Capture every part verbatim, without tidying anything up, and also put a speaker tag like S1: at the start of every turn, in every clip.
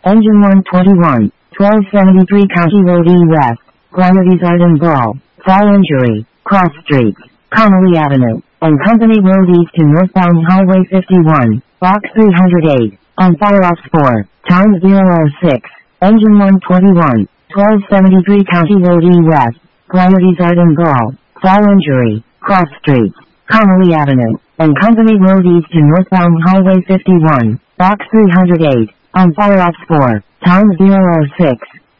S1: Engine one twenty-one, twelve seventy-three County Road E West, Quantities Arden Ball, Fall Injury, Cross Street, Connolly Avenue, and Company Road East to northbound Highway fifty-one, Box three hundred eight, on Fire Ops four, time zero oh six, Engine one twenty-one, twelve seventy-three County Road E West, Quantities Arden Ball, Fall Injury, Cross Street, Connolly Avenue, and Company Road East to northbound Highway fifty-one, Box three hundred eight, on Fire Ops four, time zero oh six.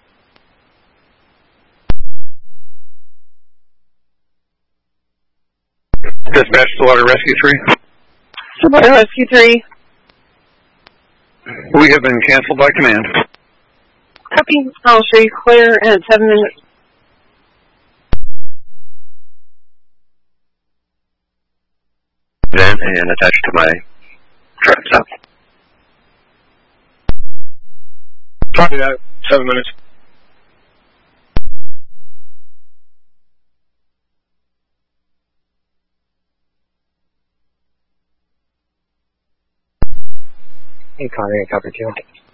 S2: Dispatch to Water Rescue three.
S3: Water Rescue three.
S2: We have been canceled by command.
S3: Copy. I'll show you clear in seven minutes.
S4: Then and attached to my truck stop.
S2: Copy that. Seven minutes.
S4: Hey, Connor, cover two.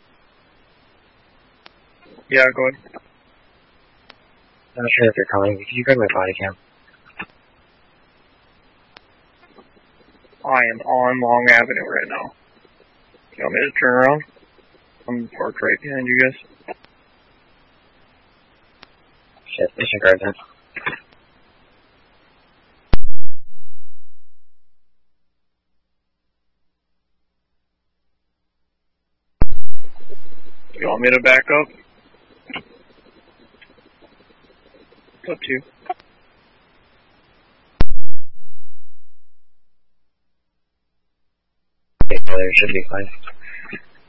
S2: Yeah, go ahead.
S4: Not sure if you're calling. Could you grab my body cam?
S2: I am on Long Avenue right now. You want me to turn around? I'm parked right behind you guys.
S4: Shit, disregard that.
S2: You want me to back up? It's up to you.
S4: Okay, there should be fine.